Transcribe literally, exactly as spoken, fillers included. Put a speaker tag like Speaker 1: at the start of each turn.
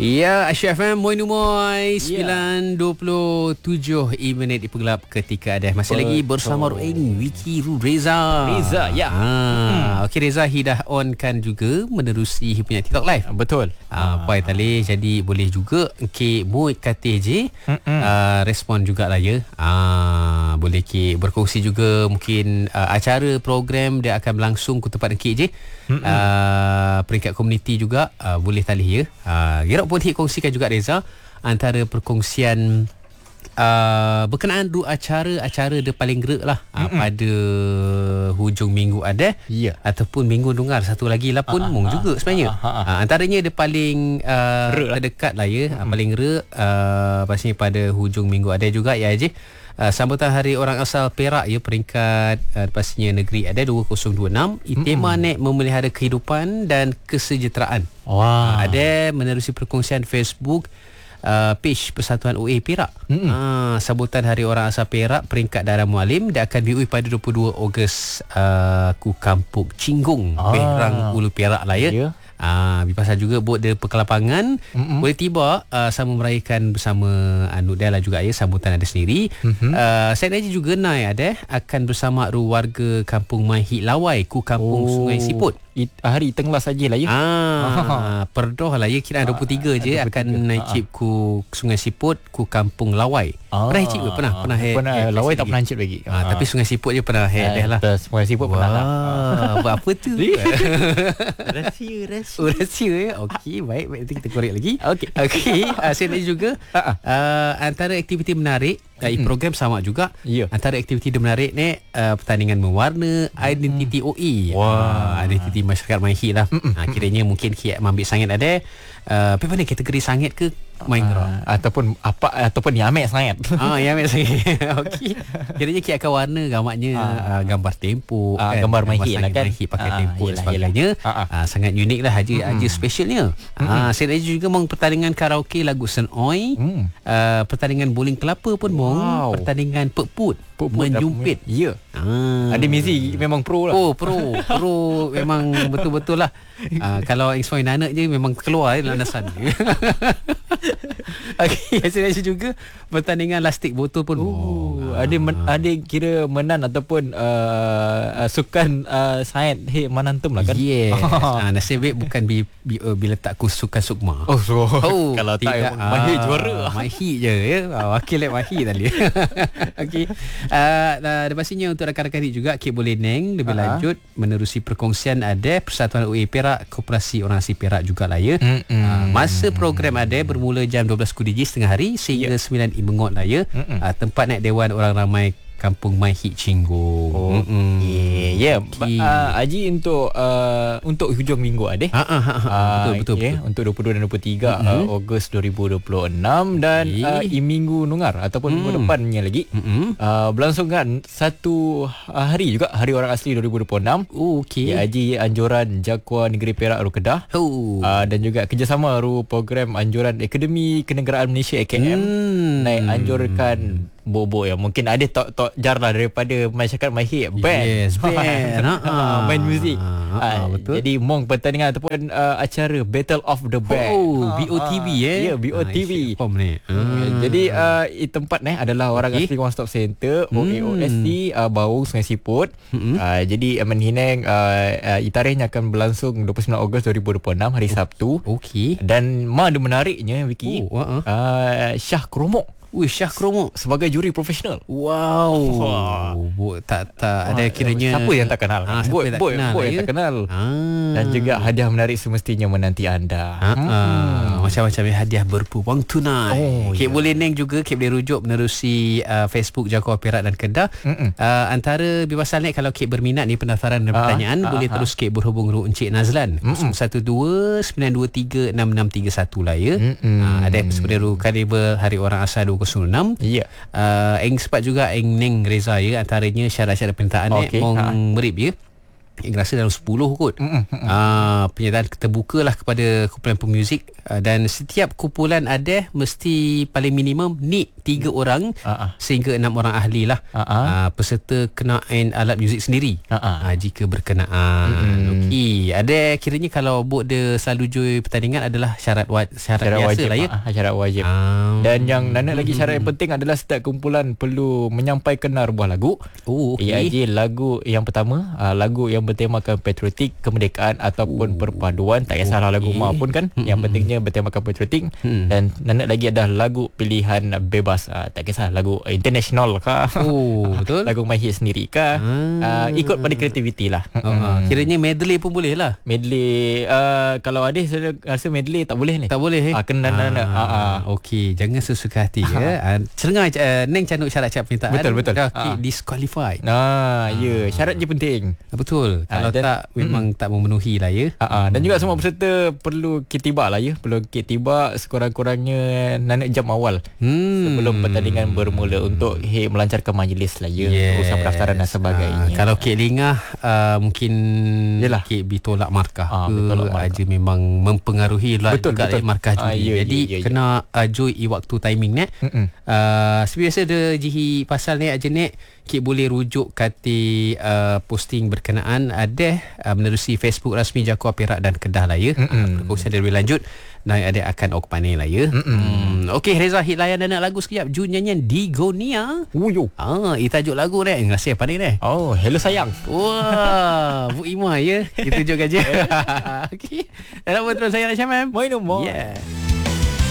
Speaker 1: Ya, Aisyah F M, Moin Umoy, sembilan dua puluh tujuh minit di Pegelap ketika ada. Masih Betul. lagi bersama Ruing, Wiki, Ru, Reza.
Speaker 2: Reza, ya.
Speaker 1: Ha, hmm. Okey, Reza, he dah on kan juga menerusi he punya TikTok live.
Speaker 2: Betul.
Speaker 1: Ha, apa yang tadi, jadi boleh juga K Moy kata je, uh, respon jugalah ya. Ha, boleh K berkongsi juga mungkin uh, acara program dia akan berlangsung ke tempat K je. Uh, peringkat komuniti juga uh, boleh talih ya. Uh, Gerak pun hit kongsikan juga Reza antara perkongsian uh, berkenaan dua acara-acara dia paling gerak lah uh, pada hujung minggu ada
Speaker 2: yeah.
Speaker 1: ataupun minggu dengar satu lagi lah pun uh, mung uh, juga sebenarnya uh, uh, uh. Uh, antaranya dia paling uh, terdekat lah ya, uh, paling gerak uh, pastinya pada hujung minggu ada juga ya je. Uh, sambutan Hari Orang Asal Perak ya, peringkat uh, pastinya negeri ada dua ribu dua puluh enam. Tema nek memelihara kehidupan dan kesejahteraan.
Speaker 2: Wow.
Speaker 1: Uh, ada menerusi perkongsian Facebook uh, page Persatuan O A Perak. Uh, sambutan Hari Orang Asal Perak peringkat darah mualim dia akan diuji pada dua puluh dua Ogos uh, ku Kampung Cinggung, ah. Berang Ulu Perak lah ya. Yeah. Ah, pasal juga bot dia perkelapangan mm-hmm. boleh tiba uh, sama meraihkan bersama anu dia lah juga ya, sambutan ada sendiri. Mm-hmm. Uh, saya Najib juga naik ada akan bersama ru warga Kampung Mahit Lawai ku Kampung oh. Sungai Siput.
Speaker 2: It, hari tengah sajalah ya.
Speaker 1: Ah, perdoh lah ya, kira dua puluh tiga je dua puluh tiga akan naik cip ku Sungai Siput ku Kampung Lawai. Ah. Pernah cip ke? Pernah, pernah head.
Speaker 2: Pernah, head Lawai tak pernah cip lagi.
Speaker 1: Ah, ah. Tapi Sungai Siput je pernah head dah lah.
Speaker 2: Sungai Siput pernah lah.
Speaker 1: Buat apa tu?
Speaker 2: Rahsia, rahsia.
Speaker 1: Oh, rahsia ya. Okey, baik, baik, nanti kita korek lagi. Okey. Okey, uh, saya nak juga uh, antara aktiviti menarik uh, hmm. program sama juga. Yeah. Antara aktiviti menarik ni uh, pertandingan mewarna identiti O E.
Speaker 2: Wow.
Speaker 1: Uh, identiti masyarakat Mahit lah. Uh, kiranya mungkin Kiat ambil sangat ada. Uh, apa mana kategori sangat ke main gerak
Speaker 2: uh, ataupun apa ataupun yamek sangat.
Speaker 1: Ah, yamek sangat. Okey. Kiranya Kiat akan warna gambarnya uh, uh, gambar tempo,
Speaker 2: uh,
Speaker 1: kan?
Speaker 2: gambar Mahit lah kan.
Speaker 1: Mahit pakai uh, tempo dan
Speaker 2: yelah,
Speaker 1: sebagainya.
Speaker 2: Uh, uh. Uh,
Speaker 1: sangat unik lah, aja
Speaker 2: mm-hmm.
Speaker 1: aja specialnya. Ah, uh, saya juga mong pertandingan karaoke lagu Senoi, mm. uh, pertandingan bowling kelapa pun mong, wow. pertandingan peput, menjumpit.
Speaker 2: Ya. Ah. Ada Mizi memang pro lah.
Speaker 1: Oh, pro. Pro memang betul-betul lah. Uh, kalau Expoin anak je memang keluar eh, landasan. Okey, saya juga pertandingan lastik botol pun.
Speaker 2: Oh, ada men, ada kira menan ataupun uh, uh, sukan uh, sains he manantum lah kan.
Speaker 1: Yes. Ah, nasib baik bukan bi, bi, uh, bila tak ku sukan sukma.
Speaker 2: Oh, so.
Speaker 1: oh
Speaker 2: kalau tak Mahir juara.
Speaker 1: Mahir je ya. Ah, wakil lek Mahir tadi. Okey. Uh, uh, pastinya untuk rakan-rakan ni juga Kik boleh neng lebih uh-huh. lanjut menerusi perkongsian ada Persatuan O A Perak, Koperasi Orang Asli Perak jugalah ya. Uh, masa program ada bermula jam dua belas K D J setengah hari sehingga yeah. sembilan I mengot lah ya. Uh, tempat naik Dewan Orang Ramai Kampung Mahit Cinggung.
Speaker 2: Oh, ya, yeah, okay. uh, Haji untuk uh, untuk hujung minggu ada.
Speaker 1: Ha ah, ah, ah, betul betul,
Speaker 2: yeah,
Speaker 1: betul.
Speaker 2: Untuk dua puluh dua dan dua puluh tiga mm-hmm. uh, Ogos dua ribu dua puluh enam dan okay. uh, i minggu nungar ataupun mm. minggu depannya lagi. Mm-hmm. Uh, berlangsungkan satu hari juga Hari Orang Asli dua ribu dua puluh enam.
Speaker 1: Oh, okey.
Speaker 2: Ya, Haji anjuran Jakwa Negeri Perak Ru Kedah.
Speaker 1: Oh.
Speaker 2: Uh, dan juga kerjasama Ru program anjuran Akademi Kenegaraan Malaysia A K M. Mm. Naik anjurkan bobo ya, mungkin ada tok-tok jar lah daripada masyarakat Mahit band.
Speaker 1: Yes, band.
Speaker 2: uh, main muzik. Uh, uh, betul. Jadi mong pertandingan ataupun uh, acara Battle of the Band.
Speaker 1: Oh, B O T V uh, eh.
Speaker 2: Ya, yeah, B O T V.
Speaker 1: Faham ni.
Speaker 2: Uh, jadi uh, i tempat ni adalah Orang okay. Asli One Stop Center O A O S C uh, Bau Sungai Siput. Hmm. Uh, jadi Aman Hineng uh, uh, tarikhnya akan berlangsung dua puluh sembilan Ogos dua ribu dua puluh enam hari Sabtu.
Speaker 1: Okey.
Speaker 2: Dan ma ada menariknya Wiki.
Speaker 1: Oh, uh-uh.
Speaker 2: uh, Syah Kromok.
Speaker 1: Wih, Syah Kromok
Speaker 2: sebagai juri profesional.
Speaker 1: Wow. Wow. Bo, tak tak ada kiranya.
Speaker 2: Siapa yang tak kenal?
Speaker 1: Ah,
Speaker 2: Boy,
Speaker 1: tak
Speaker 2: boy,
Speaker 1: kenal,
Speaker 2: boy
Speaker 1: ya?
Speaker 2: yang tak kenal.
Speaker 1: Ah.
Speaker 2: Dan juga hadiah menarik semestinya menanti anda.
Speaker 1: Ah, hmm. ah. Macam-macam hadiah berupa wang tunai. Oh, Kek ya. boleh neng juga, Kek boleh rujuk menerusi uh, Facebook Jakwa Perak dan Kedah. Uh, antara bebas salnik kalau Kek berminat ni pendaftaran dan pertanyaan, ah, boleh ah, terus Kek berhubung dengan Encik Nazlan. kosong satu dua sembilan dua tiga enam enam tiga satu lah ya. Uh, ada sebenarnya kaliber Hari Orang Asal dua ribu enam.
Speaker 2: Ya.
Speaker 1: Uh, eng sempat juga eng neng Reza ya, antaranya syarat-syarat permintaan okay. eh mong ha. merip ya. Yang rasa dalam sepuluh kot. Mm-hmm. Uh, penyertaan terbuka lah kepada kumpulan pemuzik. Uh, dan setiap kumpulan ada mesti paling minimum ni tiga orang uh-uh. sehingga enam orang ahli lah. Uh-uh. Uh, peserta kenaan alat muzik sendiri uh-uh. uh, jika berkenaan. Mm-hmm. Okey, ada kiranya kalau Bok dia selalu join pertandingan adalah syarat wa- syarat, syarat biasa
Speaker 2: wajib,
Speaker 1: lah ya.
Speaker 2: Uh, syarat wajib. Um, Dan yang Nana lagi syarat yang penting adalah setiap kumpulan perlu menyampaikan sebuah lagu.
Speaker 1: Oh, okey.
Speaker 2: Ia lagu yang pertama, uh, lagu yang bertemakan patriotik, kemerdekaan ataupun oh. perpaduan, tak kisahlah okay. lagu mak pun kan. Hmm. Yang pentingnya bertemakan patriotik. Hmm. Dan Nana lagi ada lagu pilihan bebas, uh, tak kisah lagu international kah.
Speaker 1: Oh, betul.
Speaker 2: Lagu My Hit sendiri kah. Hmm. Uh, ikut pada kreativiti lah.
Speaker 1: Oh, hmm. Kiranya medley pun boleh lah.
Speaker 2: Medley uh, kalau ada saya rasa medley tak boleh ni.
Speaker 1: Tak boleh eh.
Speaker 2: Uh, kena ah, Nana. Uh, uh.
Speaker 1: Okey, jangan sesuka hati ya. Uh, Cengar uh, Neng canuk syarat-syarat permintaan.
Speaker 2: Betul betul.
Speaker 1: Dah uh. disqualified.
Speaker 2: Nah, ya, syarat je penting.
Speaker 1: Betul. Kalau uh, dan, tak memang mm, tak memenuhi lah ya.
Speaker 2: Uh, uh, dan juga semua peserta perlu kitibak lah ya. Perlu kitibak sekurang-kurangnya enam jam awal hmm. sebelum pertandingan bermula untuk hey, melancarkan majlis lah ya. Yes. Urusan pendaftaran dan sebagainya. Uh,
Speaker 1: kalau Kek Lingah uh, mungkin
Speaker 2: Yalah.
Speaker 1: Kek ditolak markah uh, ke
Speaker 2: ditolak markah.
Speaker 1: Aja memang mempengaruhi lah
Speaker 2: betul,
Speaker 1: juga
Speaker 2: betul.
Speaker 1: markah juri. Uh, yeah, Jadi yeah, yeah, kena yeah. ajui i waktu timing ni. Uh, seperti biasa ada jihi pasal ni aja ni Kik boleh rujuk kata uh, posting berkenaan ada uh, menerusi Facebook rasmi Jaguar Perak dan Kedah lah ya. Uh, perkongsian dia lebih lanjut dan ada akan okpane lah ya. Hmm. Okey Reza, hit layan dan nak lagu sekejap. Jun nyanyian Digonia.
Speaker 2: Oh yo.
Speaker 1: Ah, itu tajuk lagu ni. Ngasih apa ni ni?
Speaker 2: Oh, hello sayang.
Speaker 1: Wah, Bu Ima ya. Kita tunjuk aja. Okey. Dan apa terus saya nak Syamam?
Speaker 2: Main nombor.
Speaker 1: Yeah.